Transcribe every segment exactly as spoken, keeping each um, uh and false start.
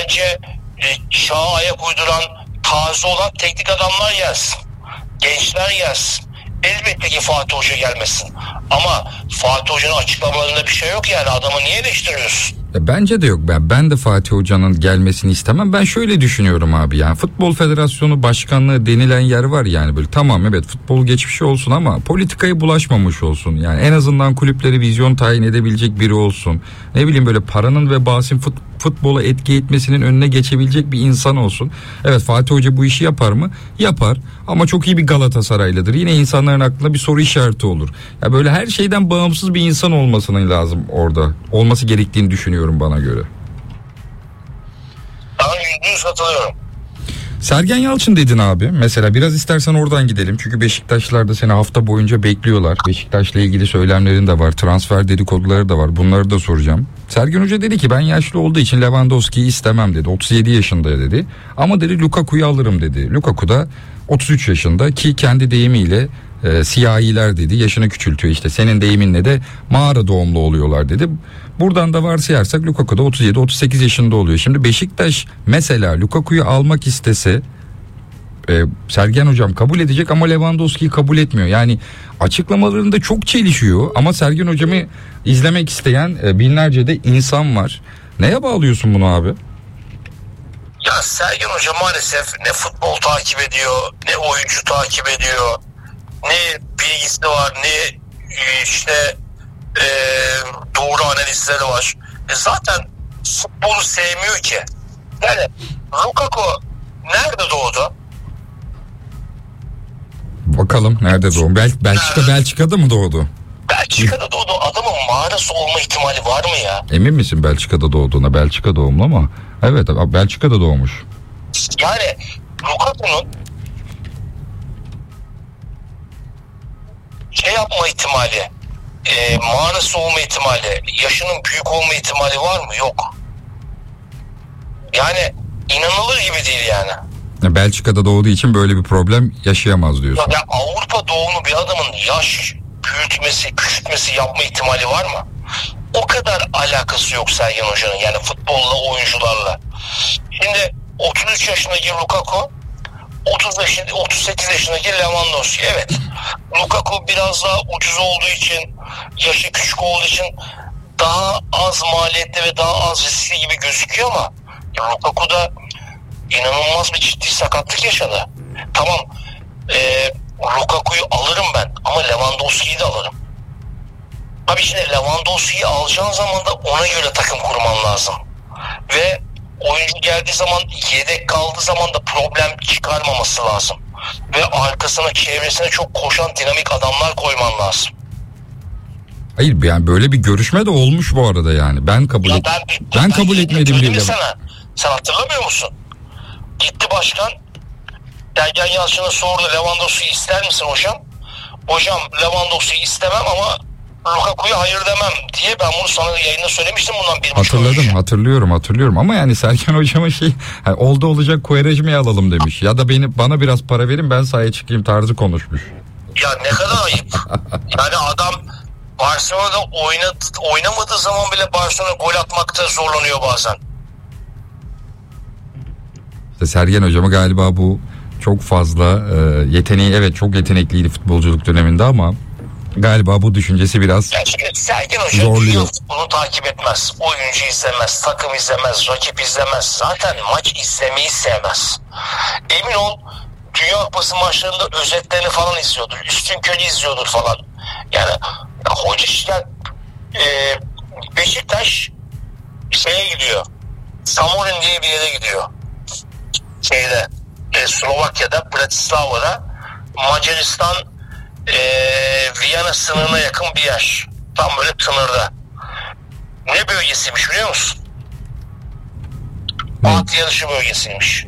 bence e, çağa ayak uyduran, taze olan teknik adamlar gelsin. Gençler gelsin. Elbette ki Fatih Hoca gelmesin. Ama Fatih Hoca'nın açıklamalarında bir şey yok yani. Adamı niye eleştiriyorsun? Ya bence de yok. Ben, ben de Fatih Hoca'nın gelmesini istemem. Ben şöyle düşünüyorum abi, yani Futbol Federasyonu Başkanlığı denilen yer var yani, böyle tamam evet futbol geçmişi olsun ama politikaya bulaşmamış olsun. Yani en azından kulüpleri vizyon tayin edebilecek biri olsun. Ne bileyim, böyle paranın ve basit fut, futbola etki etmesinin önüne geçebilecek bir insan olsun. Evet, Fatih Hoca bu işi yapar mı? Yapar. Ama çok iyi bir Galatasaraylıdır. Yine insanların aklında bir soru işareti olur. Ya böyle her şeyden bağımsız bir insan olmasının lazım orada. Olması gerektiğini düşünüyorum bana göre. Ben yüzde yüz katılıyorum. Sergen Yalçın dedin abi. Mesela biraz istersen oradan gidelim. Çünkü Beşiktaşlılar da seni hafta boyunca bekliyorlar. Beşiktaş'la ilgili söylemlerin de var. Transfer dedikoduları da var. Bunları da soracağım. Sergen Hoca dedi ki ben yaşlı olduğu için Lewandowski'yi istemem dedi. otuz yedi yaşında dedi. Ama dedi Lukaku'yu alırım dedi. Lukaku da otuz üç yaşında ki kendi deyimiyle e, siyahiler dedi. Yaşını küçültüyor işte. Senin deyiminle de mağara doğumlu oluyorlar dedi. Buradan da varsayarsak Lukaku da otuz yedi otuz sekiz yaşında oluyor. Şimdi Beşiktaş mesela Lukaku'yu almak istese e, Sergen Hocam kabul edecek ama Lewandowski'yi kabul etmiyor. Yani açıklamalarında çok çelişiyor ama Sergen Hocam'ı izlemek isteyen e, binlerce de insan var. Neye bağlıyorsun bunu abi? Ya Sergen Hoca maalesef ne futbol takip ediyor, ne oyuncu takip ediyor, ne bilgisi var, ne işte e, doğru analizleri var. E zaten futbolu sevmiyor ki. Yani Lukaku nerede doğdu? Bakalım nerede doğdu? Bel Belçika Belçika'da mı doğdu? Belçika'da doğdu. Adamın mağarası olma ihtimali var mı ya? Emin misin Belçika'da doğduğuna? Belçika doğumlu ama. Evet, Belçika'da doğmuş. Yani Lukaku'nun şey yapma ihtimali, e, mağarası olma ihtimali, yaşının büyük olma ihtimali var mı? Yok. Yani inanılır gibi değil yani. Belçika'da doğduğu için böyle bir problem yaşayamaz diyorsun. Ya, ya Avrupa doğumlu bir adamın yaş büyütmesi, küçültmesi yapma ihtimali var mı? O kadar alakası yok Sergen Hoca'nın, yani futbolla, oyuncularla. Şimdi otuz üç yaşındaki Lukaku, otuz yaşında, otuz sekiz yaşındaki Lewandowski. Evet, Lukaku biraz daha ucuz olduğu için, yaşı küçük olduğu için daha az maliyetli ve daha az riskli gibi gözüküyor ama Lukaku da inanılmaz bir ciddi sakatlık yaşadı. Tamam, e, Lukaku'yu alırım ben ama Lewandowski'yi de alırım. Abi şimdi Lewandowski'yi alacağın zaman da ona göre takım kurman lazım. Ve oyuncu geldiği zaman, yedek kaldığı zaman da problem çıkarmaması lazım. Ve arkasına, çevresine çok koşan dinamik adamlar koyman lazım. Hayır, yani böyle bir görüşme de olmuş bu arada yani. Ben kabul et ben, ben, ben kabul ben etmedim diye. Sana. Sen hatırlamıyor musun? Gitti başkan, Sergen Yalçın'a sordu, Lewandowski'yi ister misin hocam? Hocam Lewandowski'yi istemem ama Lukaku'ya hayır demem diye, ben bunu sana yayında söylemiştim bundan bir buçuk Hatırladım önce. hatırlıyorum hatırlıyorum ama yani Sergen Hocam'a şey yani oldu olacak Quaresma'yı alalım demiş. Ya da beni bana biraz para verin ben sahaya çıkayım tarzı konuşmuş. Ya ne kadar ayıp. Yani adam Barcelona'da oynadı, oynamadığı zaman bile Barcelona gol atmakta zorlanıyor bazen. İşte Sergen Hocam'a galiba bu çok fazla e, yeteneği, evet çok yetenekliydi futbolculuk döneminde ama galiba bu düşüncesi biraz yani Sergen Hoca zorluyor. Bunu takip etmez. Oyuncu izlemez, takım izlemez, rakip izlemez. Zaten maç izlemeyi sevmez. Emin ol, Dünya Kupası maçlarında özetlerini falan izliyordur. Üstünkörü izliyordur falan. Yani ya hoca işte e, Beşiktaş şeye gidiyor. Samorin diye bir yere gidiyor. Şeyde e, Slovakya'da, Bratislava'da, Macaristan e, Viyana sınırına yakın bir yer. Tam böyle sınırda. Ne bölgesiymiş biliyor musun? Ne? At yarışı bölgesiymiş.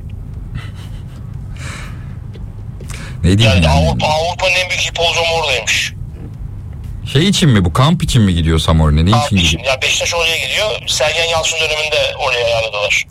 Ne diyeyim yani? yani? Avrupa, Avrupa'nın en büyük hipodromu oradaymış. Şey için mi bu, kamp için mi gidiyor Samorin'e? Ne kamp için için. gidiyor? Ya Beşiktaş oraya gidiyor. Sergen Yalçın döneminde oraya ayarladılar.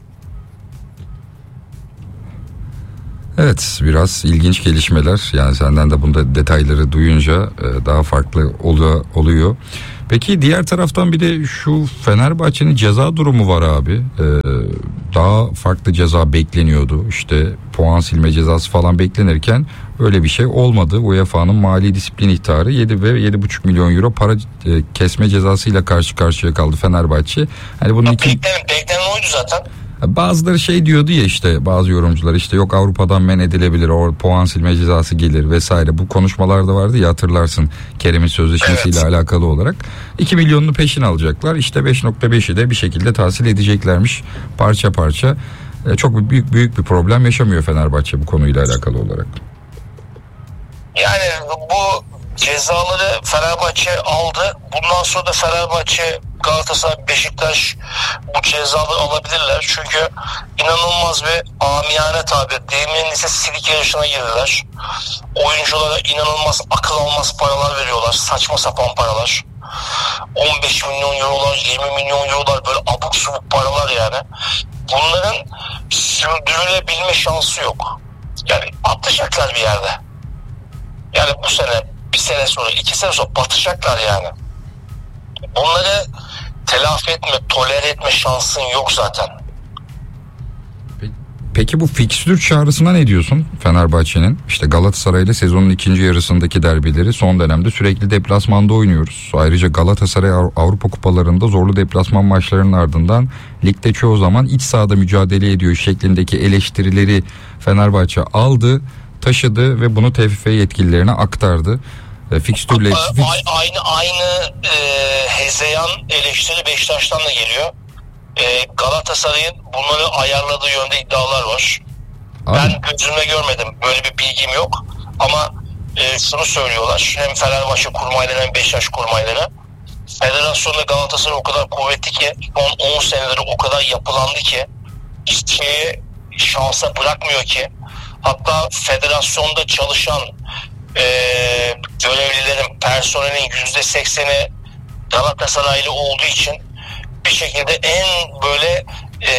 Evet, biraz ilginç gelişmeler. Yani senden de bunda detayları duyunca daha farklı oluyor. Peki diğer taraftan bir de şu Fenerbahçe'nin ceza durumu var abi. Ee, daha farklı ceza bekleniyordu. İşte puan silme cezası falan beklenirken öyle bir şey olmadı. U E F A'nın mali disiplin ihtarı yedi ve yedi buçuk milyon euro para e, kesme cezasıyla karşı karşıya kaldı Fenerbahçe. Hani bunun iki... Beklenen, beklenen oydu zaten. Bazıları şey diyordu ya, işte bazı yorumcular işte yok Avrupa'dan men edilebilir, o puan silme cezası gelir vesaire, bu konuşmalar da vardı ya, hatırlarsın, Kerem'in sözleşmesiyle evet. alakalı olarak iki milyonunu peşin alacaklar, işte beş nokta beşi de bir şekilde tahsil edeceklermiş parça parça. Ee, çok büyük büyük bir problem yaşamıyor Fenerbahçe bu konuyla alakalı olarak. Yani bu cezaları Fenerbahçe aldı. Bundan sonra da Fenerbahçe, Galatasaray, Beşiktaş bu cezaları alabilirler. Çünkü inanılmaz bir amiyane tabir, deyimin ise silik yarışına girdiler. Oyunculara inanılmaz akıl almaz paralar veriyorlar. Saçma sapan paralar. on beş milyon eurolar, yirmi milyon eurolar, böyle abuk subuk paralar yani. Bunların sürdürülebilme şansı yok. Yani atlayacaklar bir yerde. Yani bu sene, bir sene sonra, iki sene sonra batacaklar yani. Bunları telafi etme, tolere etme şansın yok zaten. Peki bu fikstür çağrısına ne diyorsun Fenerbahçe'nin? İşte Galatasaray ile sezonun ikinci yarısındaki derbileri son dönemde sürekli deplasmanda oynuyoruz. Ayrıca Galatasaray Avrupa kupalarında zorlu deplasman maçlarının ardından ligde çoğu zaman iç sahada mücadele ediyor şeklindeki eleştirileri Fenerbahçe aldı, taşıdı ve bunu T F F yetkililerine aktardı. E, fikstürle fix... aynı aynı e, hezeyan eleştiri Beşiktaş'tan da geliyor. E, Galatasaray'ın bunları ayarladığı yönde iddialar var. Abi. Ben gözümle görmedim, böyle bir bilgim yok. Ama e, şunu söylüyorlar, hem Fenerbahçe kurmayları hem Beşiktaş kurmayları, federasyonda Galatasaray o kadar kuvvetli ki, son on senedir o kadar yapılandı ki, hiçbir şeyi şansa bırakmıyor ki. Hatta federasyonda çalışan e, görevlilerin, personelin yüzde sekseni Galatasaraylı olduğu için bir şekilde en böyle e,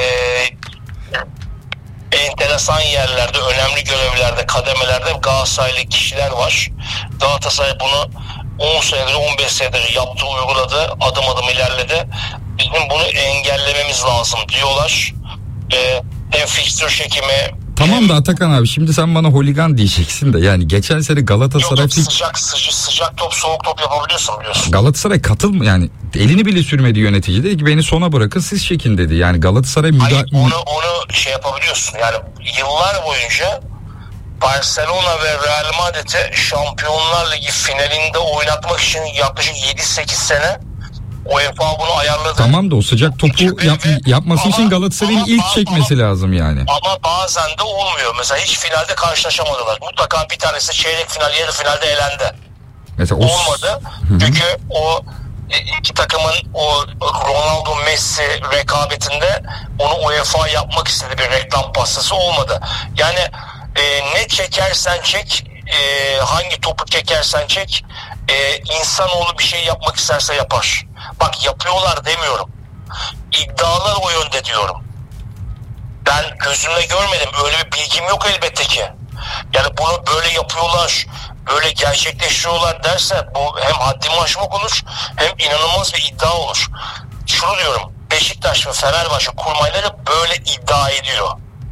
enteresan yerlerde, önemli görevlerde, kademelerde Galatasaraylı kişiler var. Galatasaray bunu on senedir, on beş senedir yaptı, uyguladı, adım adım ilerledi. Bizim bunu engellememiz lazım diyorlar. E, hem fikstür çekimi. Tamam da Atakan abi, şimdi sen bana holigan diyeceksin de, yani geçen sene Galatasaray yok, yok, sıcak, sıcak sıcak top, soğuk top yapabiliyorsun, biliyorsun. Galatasaray katılma, yani elini bile sürmedi yönetici, dedi ki beni sona bırakın siz çekin dedi. Yani Galatasaray müda- Hayır, onu onu şey yapabiliyorsun. Yani yıllar boyunca Barcelona ve Real Madrid'i Şampiyonlar Ligi finalinde oynatmak için yaklaşık yedi sekiz sene U E F A bunu ayarladı. Tamam da o sıcak topu yap, yapması ama, için Galatasaray'ın ilk ama, çekmesi ama, lazım yani. Ama bazen de olmuyor. Mesela hiç finalde karşılaşamadılar. Mutlaka bir tanesi çeyrek final, yarı finalde elendi. Mesela o... Olmadı. Hı-hı. Çünkü o iki takımın o Ronaldo Messi rekabetinde onu U E F A yapmak istedi, bir reklam pastası olmadı. Yani e, ne çekersen çek, e, hangi topu çekersen çek, e, insanoğlu bir şey yapmak isterse yapar. Bak, yapıyorlar demiyorum. İddialar o yönde diyorum. Ben gözümle görmedim. Öyle bir bilgim yok elbette ki. Yani bunu böyle yapıyorlar, böyle gerçekleştiriyorlar derse bu hem haddimi aşmak olur, hem inanılmaz bir iddia olur. Şunu diyorum, Beşiktaş ve Fenerbahçe kurmayları böyle iddia ediyor.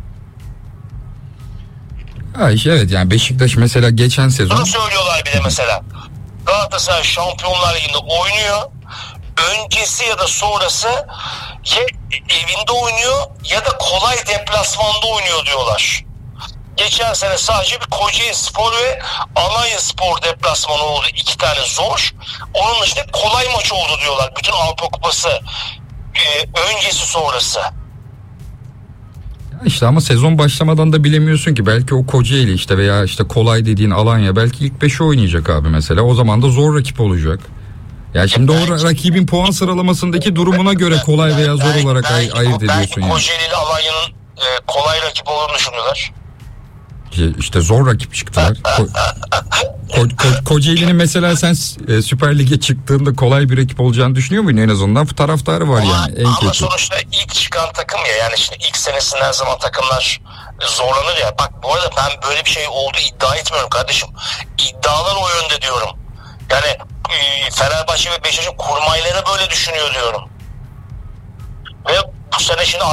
Ha işte evet, yani Beşiktaş mesela geçen sezon... Bunu söylüyorlar bir de mesela. Galatasaray Şampiyonlar Ligi'nde oynuyor. Öncesi ya da sonrası ya evinde oynuyor ya da kolay deplasmanda oynuyor diyorlar. Geçen sene sadece bir Kocaeli Spor ve Alanya Spor deplasmanı oldu. İki tane zor. Onun dışında kolay maç oldu diyorlar. Bütün Avrupa Kupası e, öncesi sonrası. İşte ama sezon başlamadan da bilemiyorsun ki, belki o Kocaeli işte veya işte kolay dediğin Alanya belki ilk beşi oynayacak abi mesela. O zaman da zor rakip olacak. Ya şimdi o rakibin puan sıralamasındaki durumuna göre kolay veya zor belki, olarak belki, ayırt ediyorsun belki yani. Kocaeli ile Alanya'nın e, kolay rakip olduğunu düşünüyorlar. İşte zor rakip çıktılar. Ko- Ko- Ko- Kocaeli'nin mesela sen e, Süper Lig'e çıktığında kolay bir rakip olacağını düşünüyor muydun? En azından taraftarı var ama, yani. En ama kötü. Sonuçta ilk çıkan takım ya, yani şimdi ilk senesinde her zaman takımlar zorlanır ya. Bak bu arada ben böyle bir şey oldu iddia etmiyorum kardeşim. İddialar o yönde diyorum. Yani e, Fenerbahçe ve Beşiktaş'ın kurmayları böyle düşünüyor diyorum. Ve bu sene şimdi